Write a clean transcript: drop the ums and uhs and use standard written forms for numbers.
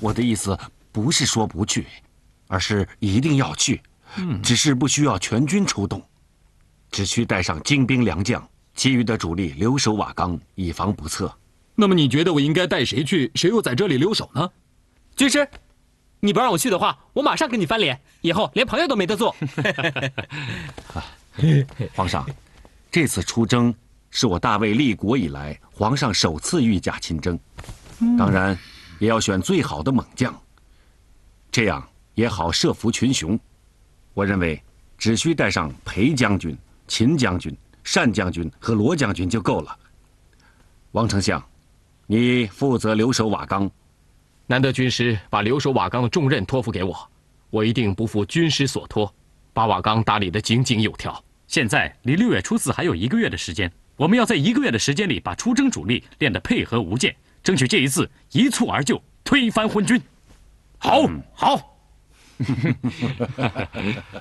我的意思不是说不去，而是一定要去。只是不需要全军出动，只需带上精兵良将，其余的主力留守瓦岗，以防不测。 那么你觉得我应该带谁去？谁又在这里留守呢？ 军师，你不让我去的话，我马上跟你翻脸，以后连朋友都没得做。 皇上，这次出征是我大魏立国以来皇上首次御驾亲征，当然也要选最好的猛将，这样也好设伏群雄。我认为只需带上裴将军、秦将军、单将军和罗将军就够了。王丞相，你负责留守瓦岗。 难得军师把留守瓦岗的重任托付给我，我一定不负军师所托，把瓦岗打理得井井有条。 现在离6月初4还有1个月的时间，我们要在1个月的时间里把出征主力练得配合无间，争取这一次一蹴而就，推翻昏君。 好，好。